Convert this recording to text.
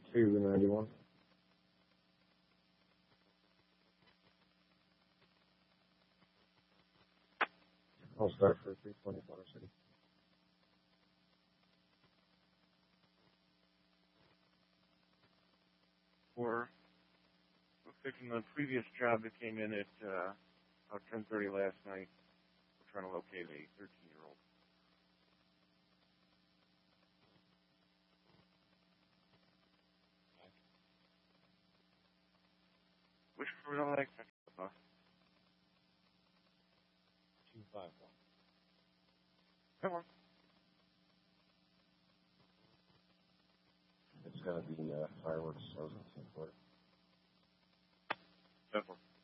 291. I'll start for 320 Flower City. Or looks like from the previous job that came in at about 10:30 last night, we're trying to locate a 13-year-old. Which for the next 251. Come on. It's going to be fireworks shows in St. 10-4.